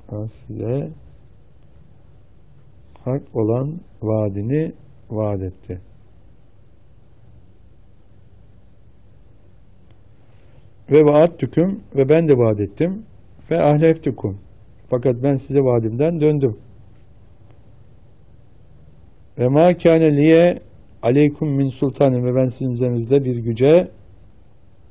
size hak olan vaadini vaat etti. Ve vaattüküm ve ben de vaat ettim. Ve ahleftukum. Fakat ben size vaadimden döndüm. Ve ma kâne liye aleykum min sultanin ve ben sizin üzerinizde bir güce